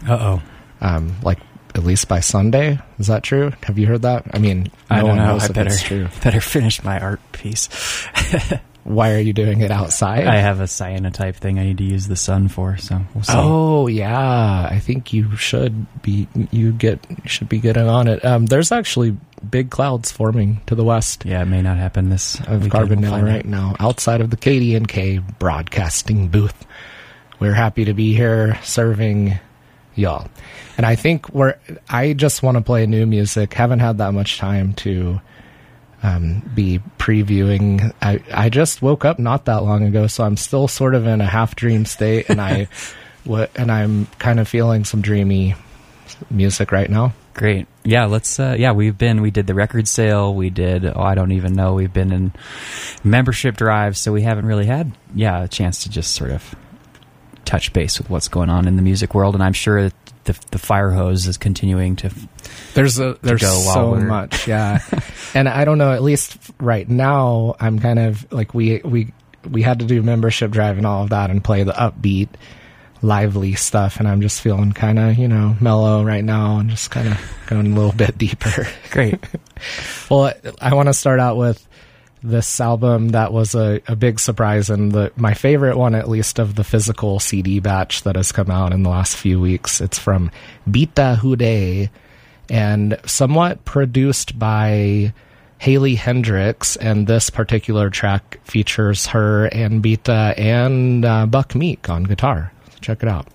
Uh-oh. Like at least by Sunday. Is that true? Have you heard that? I mean, I don't know. Knows it's true. Better finish my art piece. Why are you doing it outside? I have a cyanotype thing I need to use the sun for, so we'll see. Oh yeah, I think you should be. You should be getting on it. There's actually big clouds forming to the west. Yeah, it may not happen this of weekend. Carbondale right now, outside of the KD&K broadcasting booth. We're happy to be here serving y'all, and I think I just want to play new music. Haven't had that much time to be previewing. I just woke up not that long ago, so I'm still sort of in a half dream state, and I'm kind of feeling some dreamy music right now. Great. Yeah, let's we did the record sale, we did I don't even know, we've been in membership drives, so we haven't really had a chance to just sort of touch base with what's going on in the music world, and I'm sure the fire hose is continuing to there's so much, yeah. And I don't know, at least right now I'm kind of like we had to do membership drive and all of that and play the upbeat lively stuff, and I'm just feeling kind of mellow right now and just kind of going a little bit deeper. Great. Well, I want to start out with this album that was a big surprise, and my favorite one, at least, of the physical CD batch that has come out in the last few weeks. It's from Bita Hude, and somewhat produced by Haley Hendricks, and this particular track features her and Bita and Buck Meek on guitar. So check it out.